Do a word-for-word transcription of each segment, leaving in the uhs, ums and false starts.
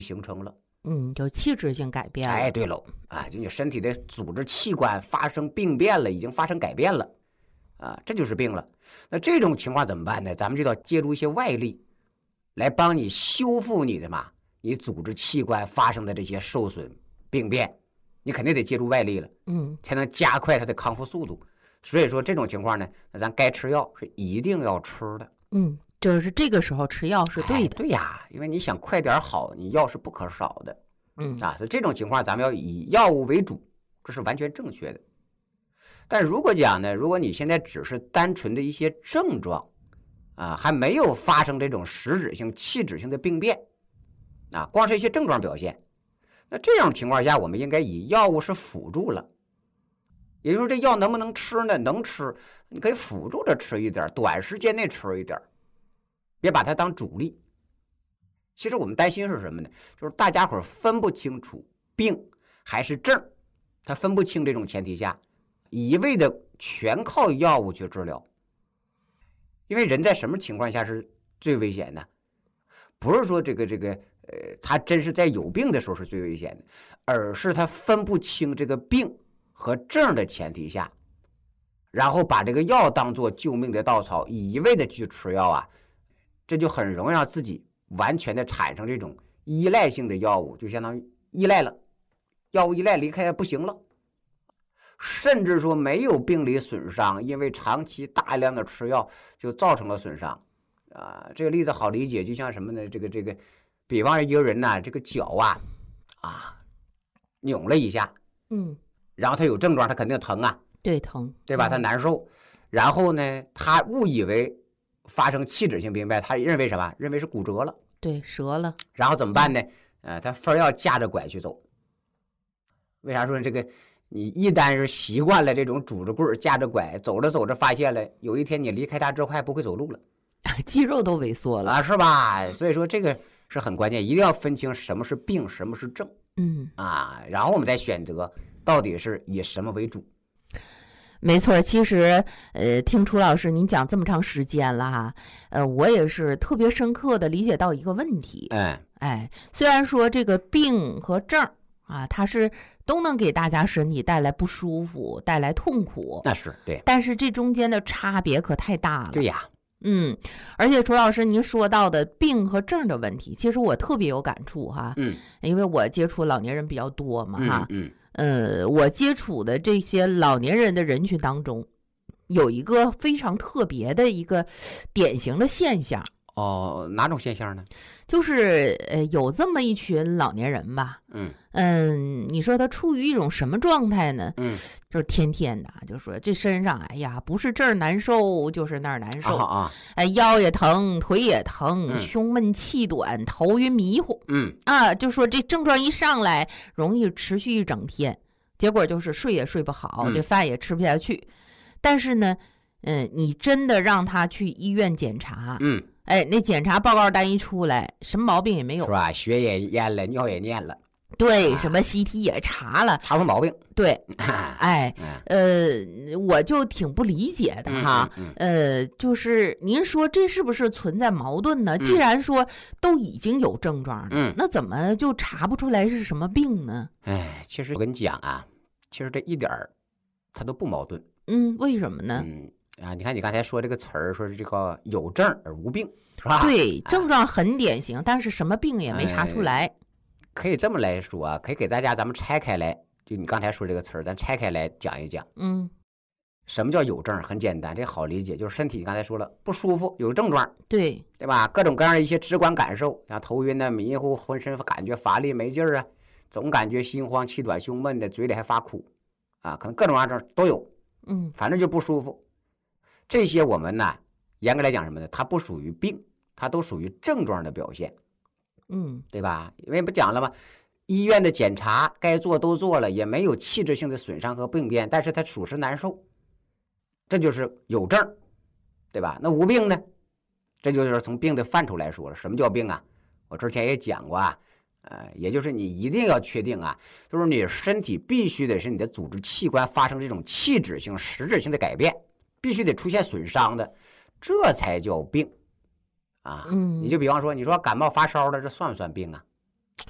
形成了。 嗯，就气质性改变了。 哎，对喽，啊，就你身体的组织器官发生病变了，已经发生改变了，啊，这就是病了。那这种情况怎么办呢？咱们就要借助一些外力来帮你修复你的嘛，你组织器官发生的这些受损病变，你肯定得借助外力了， 嗯， 才能加快它的康复速度。所以说这种情况呢，那咱该吃药是一定要吃的。 嗯，就是这个时候吃药是对的。 哎、对呀，因为你想快点好，你药是不可少的。 嗯啊，所以这种情况咱们要以药物为主，这是完全正确的。但如果讲呢，如果你现在只是单纯的一些症状，啊，还没有发生这种实质性、器质性的病变，啊，光是一些症状表现，那这种情况下，我们应该以药物是辅助了。也就是说，这药能不能吃呢？能吃，你可以辅助着吃一点，短时间内吃一点，别把它当主力。其实我们担心是什么呢？就是大家伙分不清楚病还是症，他分不清这种前提下，一味的全靠药物去治疗。因为人在什么情况下是最危险的？不是说这个这个呃，他真是在有病的时候是最危险的，而是他分不清这个病和症的前提下，然后把这个药当作救命的稻草，一味的去吃药啊，这就很容易让自己完全的产生这种依赖性的药物，就相当于依赖了，药物依赖离开不行了，甚至说没有病理损伤，因为长期大量的吃药就造成了损伤啊。这个例子好理解，就像什么呢？这个这个，比方一个人呢，这个脚啊啊扭了一下， 嗯， 然后他有症状，他肯定疼啊， 对，疼， 对吧？他难受，然后呢，他误以为发生器质性病变，他认为什么？认为是骨折了， 对，折了。 然后怎么办呢？呃，他非要架着拐去走。为啥说这个？你一旦是习惯了这种拄着棍架着拐，走着走着发现了，有一天你离开他之后还不会走路了， 肌肉都萎缩了啊，是吧？所以说这个是很关键，一定要分清什么是病，什么是症。 嗯啊，然后我们再选择到底是以什么为主。 没错，其实呃，听楚老师您讲这么长时间了哈，呃，我也是特别深刻的理解到一个问题。 嗯， 哎，虽然说这个病和症啊，它是都能给大家身体带来不舒服，带来痛苦， 那是对， 但是这中间的差别可太大了。 对呀， 嗯，而且楚老师您说到的病和症的问题，其实我特别有感触哈。 嗯， 因为我接触老年人比较多嘛哈。 嗯呃，我接触的这些老年人的人群当中，有一个非常特别的一个典型的现象。 哦，哪种现象呢？ 就是呃，有这么一群老年人吧， 嗯嗯，你说他处于一种什么状态呢？ 嗯， 就是天天的就说这身上，哎呀，不是这儿难受就是那儿难受啊啊， 哎，腰也疼，腿也疼， 嗯胸闷气短，头晕迷糊， 嗯啊，就说这症状一上来，容易持续一整天，结果就是睡也睡不好， 嗯这饭也吃不下去。但是呢，嗯，你真的让他去医院检查， 嗯， 哎，那检查报告单一出来，什么毛病也没有是，吧？血也验了，尿也验了， 对， 啊什么 C T 也查了， 查出毛病。 对，哎，呃，我就挺不理解的哈， 嗯呃，就是您说这是不是存在矛盾呢？ 嗯既然说都已经有症状了， 嗯那怎么就查不出来是什么病呢？ 哎，其实我跟你讲啊，其实这一点儿它都不矛盾。 嗯，为什么呢？ 嗯啊，你看你刚才说这个词儿，说是这个有症而无病，是吧？ 对， 哎症状很典型，但是什么病也没查出来。 可以这么来说啊，可以给大家咱们拆开来，就你刚才说这个词儿，咱拆开来讲一讲。 嗯， 什么叫有症？很简单，这好理解，就是身体你刚才说了不舒服，有症状， 对， 对吧？各种各样的一些直观感受，像头晕的、迷糊、浑身感觉乏力没劲儿啊，总感觉心慌气短、胸闷的，嘴里还发苦啊，可能各种各样症都有， 嗯， 反正就不舒服。这些我们呢，严格来讲什么呢？它不属于病，它都属于症状的表现， 嗯， 对吧？因为不讲了吗？医院的检查该做都做了，也没有器质性的损伤和病变，但是他属实难受，这就是有症，对吧？那无病呢？这就是从病的范畴来说了。什么叫病啊？我之前也讲过啊，呃，也就是你一定要确定啊，就是你身体必须得是你的组织器官发生这种器质性、实质性的改变，必须得出现损伤的，这才叫病啊。 嗯， 你就比方说，你说感冒发烧了，这算不算病啊？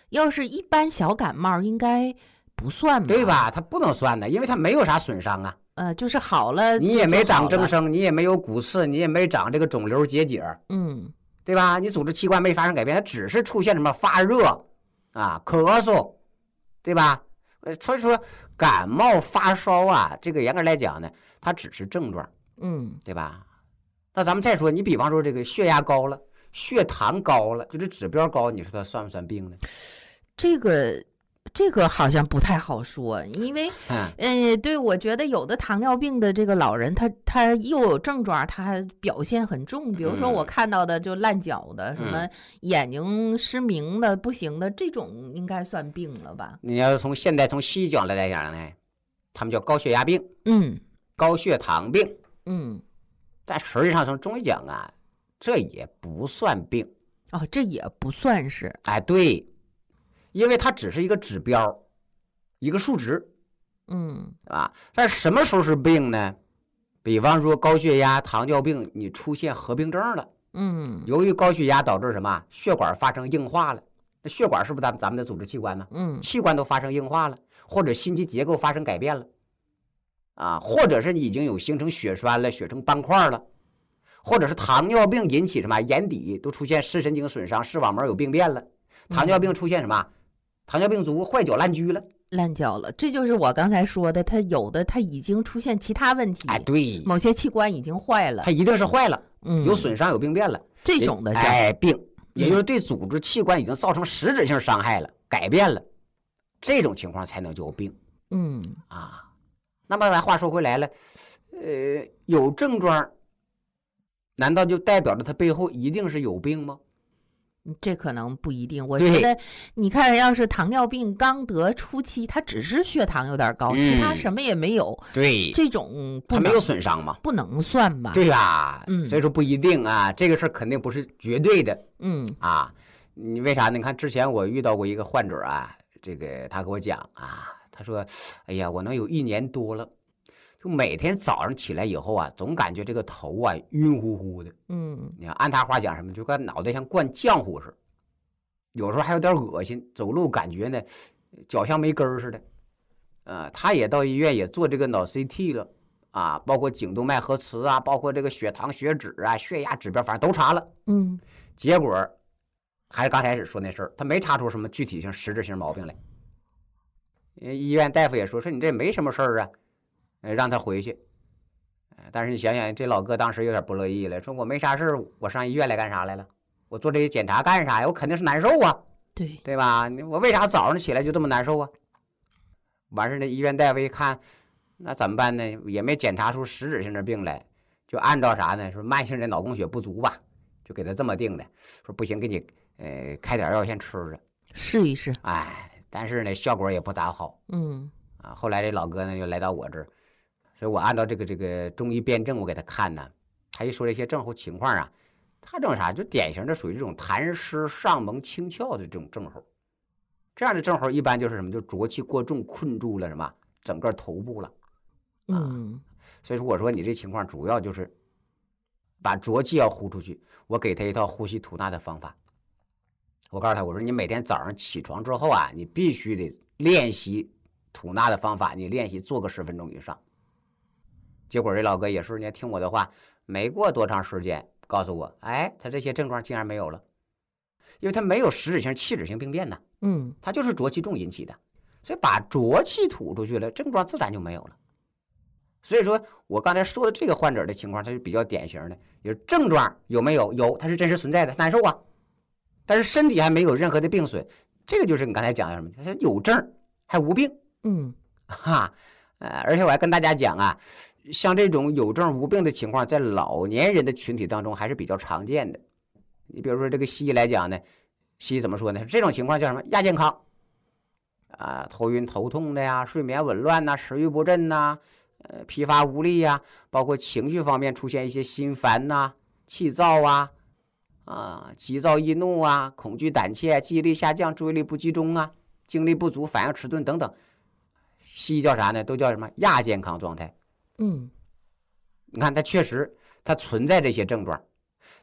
要是一般小感冒，应该不算吧？ 对吧？它不能算的，因为它没有啥损伤啊。 呃，就是好了， 你也没长增生，你也没有骨刺，你也没长这个肿瘤结节， 嗯， 对吧？你组织器官没发生改变，它只是出现什么发热啊、咳嗽，对吧？呃，所以说感冒发烧啊，这个严格来讲呢，它只是症状， 嗯， 对吧？那咱们再说，你比方说这个血压高了，血糖高了，就这指标高，你说它算不算病呢？ 这个。这个好像不太好说，因为，嗯、呃，对，我觉得有的糖尿病的这个老人，他他又有症状，他表现很重，比如说我看到的就烂脚的，嗯、什么眼睛失明的不行的，这种应该算病了吧？ 你要从现在从西医角度来讲呢，他们叫高血压病， 嗯， 高血糖病， 嗯， 但实际上从中医讲啊，这也不算病哦，这也不算是， 哎，对。因为它只是一个指标，一个数值， 嗯， 啊，但什么时候是病呢？比方说高血压、糖尿病，你出现合并症了， 嗯， 由于高血压导致什么？血管发生硬化了，那血管是不是咱咱们的组织器官呢？ 嗯， 器官都发生硬化了，或者心肌结构发生改变了，啊，或者是你已经有形成血栓了，血成斑块了，或者是糖尿病引起什么？眼底都出现视神经损伤，视网膜有病变了，糖尿病出现什么？糖尿病足坏脚烂疽了， 烂脚了，这就是我刚才说的，它有的它已经出现其他问题， 哎，对， 某些器官已经坏了， 它一定是坏了， 嗯， 有损伤有病变了， 这种的叫哎病，也就是对组织器官已经造成实质性伤害了，改变了，这种情况才能叫病， 嗯啊。那么咱话说回来了，呃，有症状，难道就代表着它背后一定是有病吗？ 这可能不一定，我觉得你看，要是糖尿病刚得初期，他只是血糖有点高，嗯、其他什么也没有， 对， 这种他没有损伤嘛， 不能算吧？ 对吧？ 嗯， 所以说不一定啊，这个事儿肯定不是绝对的， 嗯啊，你为啥呢？你看之前我遇到过一个患者啊，这个他给我讲啊，他说，哎呀，我能有一年多了。就每天早上起来以后啊，总感觉这个头啊晕乎乎的。 嗯， 你看按他话讲什么，就跟脑袋像灌浆糊似的，有时候还有点恶心，走路感觉呢脚像没根儿似的。呃，他也到医院也做这个脑 C T 了啊，包括颈动脉核磁啊，包括这个血糖、血脂啊、血压指标，反正都查了。 嗯， 结果还是刚开始说那事儿，他没查出什么具体性、实质性毛病来。医院大夫也说说你这没什么事儿啊。让他回去，但是你想想，这老哥当时有点不乐意了，说我没啥事，我上医院来干啥来了？我做这些检查干啥呀？我肯定是难受啊， 对对吧？我为啥早上起来就这么难受啊？完事那医院大夫一看，那怎么办呢？也没检查出实质性的病来，就按照啥呢？说慢性的脑供血不足吧，就给他这么定的。说不行，给你呃开点药先吃着， 试一试。 哎，但是呢效果也不咋好。 嗯啊，后来这老哥呢又来到我这儿。所以我按照这个这个中医辨证，我给他看呢，他一说这些症候情况啊，他这种啥就典型的属于这种痰湿上蒙清窍的这种症候。这样的症候一般就是什么，就浊气过重困住了什么整个头部了。 啊、嗯， 所以说我说你这情况主要就是把浊气要呼出去，我给他一套呼吸吐纳的方法。我告诉他，我说你每天早上起床之后啊，你必须得练习吐纳的方法，你练习做个十分钟以上。结果这老哥也是，你听我的话，没过多长时间，告诉我，哎，他这些症状竟然没有了，因为他没有实质性、器质性病变呢， 嗯， 他就是浊气重引起的，所以把浊气吐出去了，症状自然就没有了。所以说我刚才说的这个患者的情况，他是比较典型的，也是症状有没有？有，它是真实存在的，难受啊，但是身体还没有任何的病损，这个就是你刚才讲的什么？他有症还无病， 嗯， 哈，呃，而且我还跟大家讲啊。像这种有症无病的情况，在老年人的群体当中还是比较常见的。你比如说这个西医来讲呢，西医怎么说呢？这种情况叫什么？亚健康啊，头晕头痛的呀，睡眠紊乱呐，食欲不振呐，呃，疲乏无力呀，包括情绪方面出现一些心烦呐、气躁啊，啊，急躁易怒啊，恐惧胆怯，记忆力下降，注意力不集中啊，精力不足，反应迟钝等等。西医叫啥呢？都叫什么亚健康状态。 嗯， 你看它确实它存在这些症状，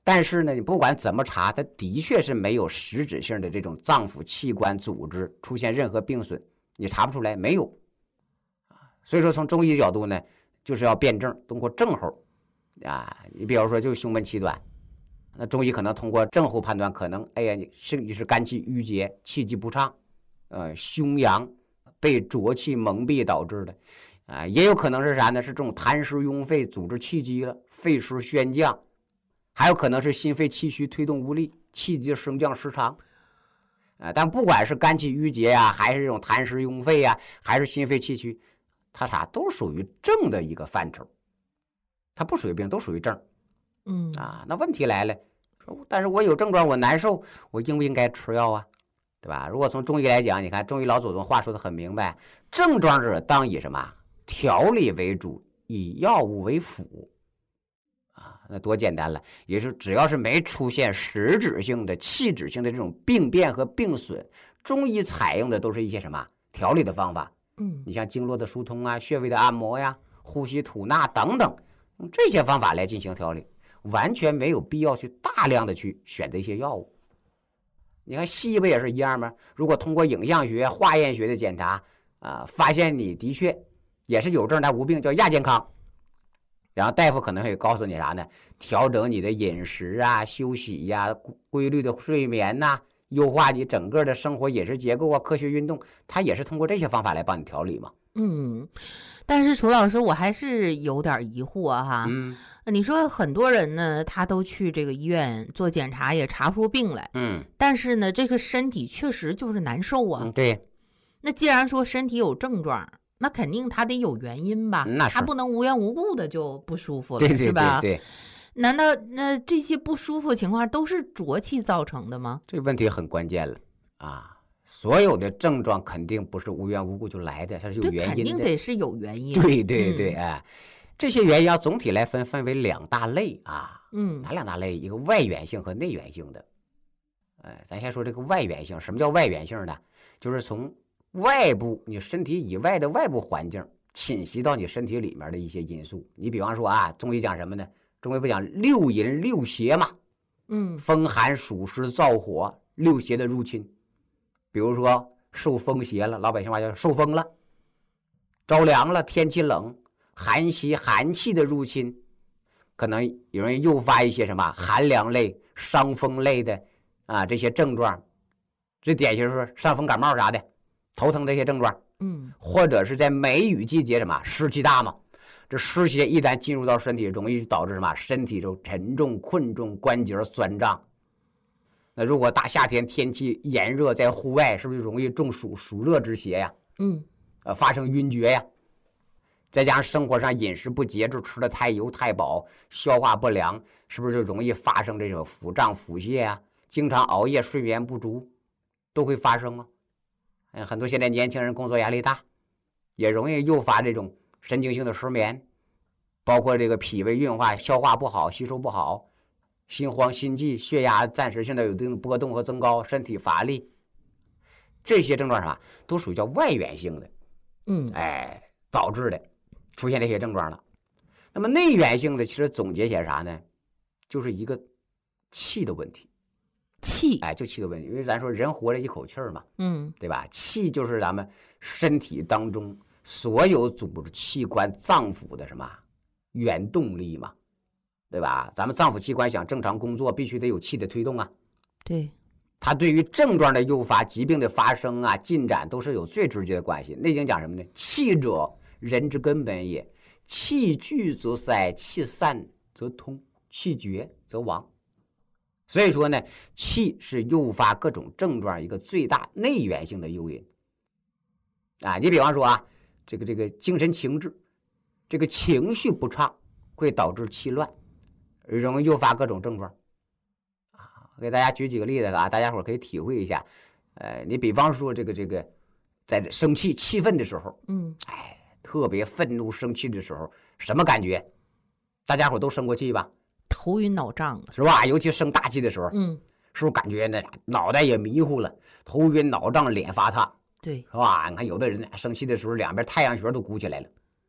但是呢，你不管怎么查，它的确是没有实质性的这种脏腑器官组织出现任何病损，你查不出来，没有。所以说，从中医的角度呢，就是要辨证，通过症候啊。你比如说，就是胸闷气短，那中医可能通过症候判断，可能哎呀，你是你是肝气郁结，气机不畅，呃，胸阳被浊气蒙蔽导致的啊，也有可能是啥呢？是这种痰湿壅肺，阻滞气机了，肺湿宣降，还有可能是心肺气虚，推动无力，气机升降失常。啊，但不管是肝气郁结呀、啊，还是这种痰湿壅肺呀、啊，还是心肺气虚，它啥都属于症的一个范畴，它不属于病，都属于症。 嗯啊，那问题来了，说但是我有症状，我难受，我应不应该吃药啊？对吧？如果从中医来讲，你看中医老祖宗话说的很明白，症状者当以什么调理为主，以药物为辅。啊，那多简单了，也是只要是没出现实质性的、器质性的这种病变和病损，中医采用的都是一些什么调理的方法。 嗯， 你像经络的疏通啊、穴位的按摩呀、呼吸吐纳等等，用这些方法来进行调理，完全没有必要去大量的去选择一些药物。你看西医不也是一样吗？如果通过影像学、化验学的检查啊、呃，发现你的确也是有症但无病，叫亚健康。然后大夫可能会告诉你啥呢？调整你的饮食啊、休息呀、啊、规律的睡眠呐、啊，优化你整个的生活饮食结构啊、科学运动，他也是通过这些方法来帮你调理嘛。 嗯，但是楚老师，我还是有点疑惑哈。 嗯， 你说很多人呢，他都去这个医院做检查，也查不出病来。 嗯， 但是呢，这个身体确实就是难受啊。 嗯、对。 那既然说身体有症状，那肯定他得有原因吧？ 那是他不能无缘无故的就不舒服了， 对对对是吧？ 对。 难道那这些不舒服情况都是浊气造成的吗？ 这个问题很关键了啊！所有的症状肯定不是无缘无故就来的，它是有原因的， 肯定得是有原因。 对对对，哎、嗯，这些原因要总体来分分为两大类啊。 嗯， 哪两大类？一个外源性和内源性的。哎，咱先说这个外源性。什么叫外源性呢？就是从外部你身体以外的外部环境侵袭到你身体里面的一些因素。你比方说啊，中医讲什么呢？中医不讲六淫六邪嘛？ 嗯， 风寒暑湿燥火六邪的入侵。比如说受风邪了，老百姓话叫受风了，着凉了，天气冷，寒邪寒气的入侵，可能有人诱发一些什么寒凉类、伤风类的啊这些症状，最典型是伤风感冒啥的，头疼这些症状。 嗯， 或者是在梅雨季节什么湿气大嘛，这湿邪一旦进入到身体，容易导致什么身体就沉重困重，关节酸胀。那如果大夏天天气炎热，在户外是不是容易中暑暑热之邪呀？ 嗯， 呃，发生晕厥呀。再加上生活上饮食不节制，吃的太油太饱，消化不良，是不是就容易发生这种腹胀腹泻啊？经常熬夜睡眠不足，都会发生啊。嗯，很多现在年轻人工作压力大，也容易诱发这种神经性的失眠，包括这个脾胃运化消化不好，吸收不好。心慌心悸，血压暂时性的有一定波动和增高，身体乏力，这些症状啥都属于叫外源性的， 嗯， 哎，导致的出现这些症状了。那么内源性的，其实总结起来啥呢？就是一个气的问题， 气， 哎，就气的问题。因为咱说人活着一口气儿嘛， 嗯， 对吧？气就是咱们身体当中所有组织器官脏腑的什么原动力嘛。对吧？咱们脏腑器官想正常工作，必须得有气的推动啊。 对， 它对于症状的诱发、疾病的发生啊、进展都是有最直接的关系。《内经》讲什么呢？气者，人之根本也。气聚则塞，气散则通，气绝则亡。所以说呢，气是诱发各种症状一个最大内源性的诱因。啊，你比方说啊，这个这个精神情志，这个情绪不畅，会导致气乱。容易诱发各种症状啊，给大家举几个例子啊，大家伙可以体会一下。呃，你比方说这个这个，在生气气愤的时候， 嗯， 哎，特别愤怒生气的时候，什么感觉？大家伙都生过气吧？ 头晕脑胀的是吧？尤其生大气的时候， 嗯， 是不是感觉那脑袋也迷糊了，头晕脑胀，脸发烫？ 对， 是吧？你看有的人生气的时候，两边太阳穴都鼓起来了。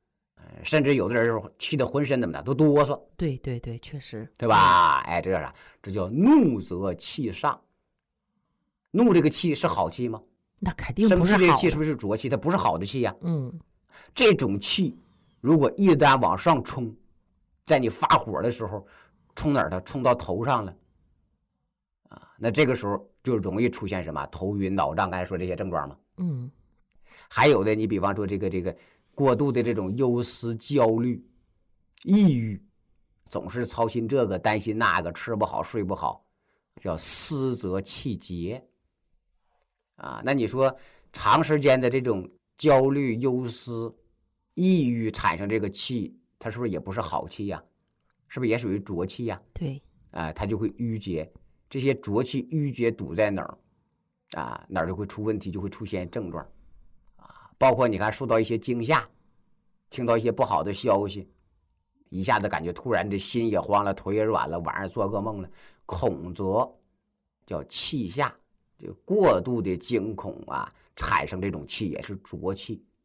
甚至有的人气得浑身怎么的都哆嗦。 对对对，确实， 对吧？哎，这叫啥？这叫怒则气上。怒这个气是好气吗？ 那肯定不是好的。 生气这个气是不是浊气？它不是好的气呀、啊。 嗯， 这种气如果一旦往上冲，在你发火的时候，冲哪儿它冲到头上了啊，那这个时候就容易出现什么头晕脑胀，刚才说这些症状嘛。 嗯， 还有的，你比方说这个这个过度的这种忧思、焦虑、抑郁，总是操心这个担心那个，吃不好睡不好，叫思则气结啊。那你说长时间的这种焦虑、忧思、抑郁产生这个气，它是不是也不是好气呀、啊？是不是也属于浊气呀、 啊？对， 啊，它就会淤结。这些浊气淤结堵在哪儿啊？哪儿就会出问题，就会出现症状啊。包括你看受到一些惊吓，听到一些不好的消息，一下子感觉突然这心也慌了，腿也软了，晚上做噩梦了，恐则叫气下，就过度的惊恐啊，产生这种气也是浊气